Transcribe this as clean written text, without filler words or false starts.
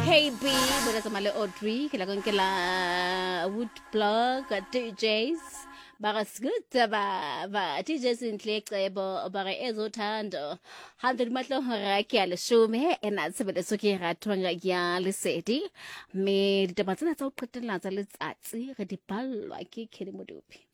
KB, bona tsamale Audrey, ke la kong ke la Woodblog, DJs, baga sikuta ba DJs inhle cebo baga ezothando. Hande matlo hora ke ale shume ena sebele so ke ratwanga ya lesedi. Me ditaba tsena tsa o qetella tsa letsatsi re di ballwa ke Kelly Modupi.